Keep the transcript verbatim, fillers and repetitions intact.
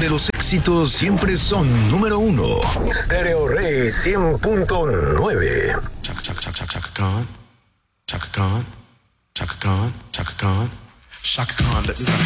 donde los éxitos siempre son número uno. Stereo Rey cien punto nueve. Chaka Chaka Chaka Chaka Chaka Khan, Chaka Khan, Chaka Khan, Chaka Khan, Chaka Khan, let me rock